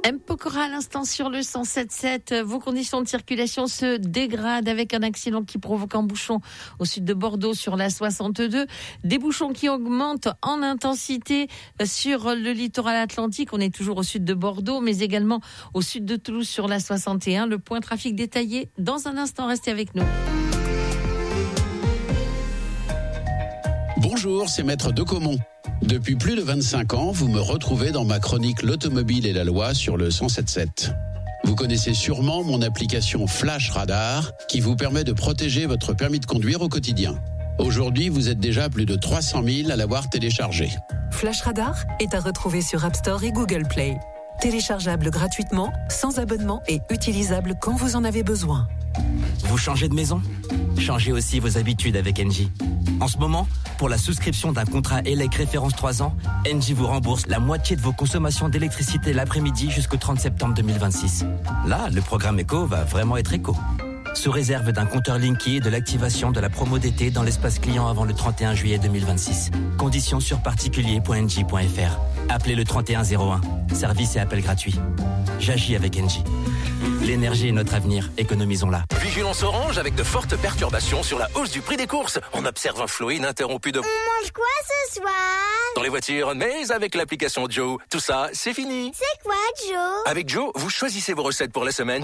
M. Pokora à l'instant sur le 107.7. Vos conditions de circulation se dégradent avec un accident qui provoque un bouchon au sud de Bordeaux sur la 62. Des bouchons qui augmentent en intensité sur le littoral atlantique. On est toujours au sud de Bordeaux, mais également au sud de Toulouse sur la 61. Le point trafic détaillé dans un instant. Restez avec nous. Bonjour, c'est Maître Decomont. Depuis plus de 25 ans, vous me retrouvez dans ma chronique L'automobile et la loi sur le 107.7. Vous connaissez sûrement mon application Flash Radar qui vous permet de protéger votre permis de conduire au quotidien. Aujourd'hui, vous êtes déjà plus de 300 000 à l'avoir téléchargé. Flash Radar est à retrouver sur App Store et Google Play. Téléchargeable gratuitement, sans abonnement et utilisable quand vous en avez besoin. Vous changez de maison ? Changez aussi vos habitudes avec Engie. En ce moment, pour la souscription d'un contrat ELEC référence 3 ans, Engie vous rembourse la moitié de vos consommations d'électricité l'après-midi jusqu'au 30 septembre 2026. Là, le programme éco va vraiment être éco. Sous réserve d'un compteur Linky et de l'activation de la promo d'été dans l'espace client avant le 31 juillet 2026. Conditions sur particulier.engie.fr. Appelez le 3101. Service et appel gratuit. J'agis avec Engie. L'énergie est notre avenir, économisons-la. Vigilance orange avec de fortes perturbations sur la hausse du prix des courses. On observe un flot ininterrompu de... On mange quoi ce soir? Dans les voitures, mais avec l'application Joe. Tout ça, c'est fini. C'est quoi, Joe? Avec Joe, vous choisissez vos recettes pour la semaine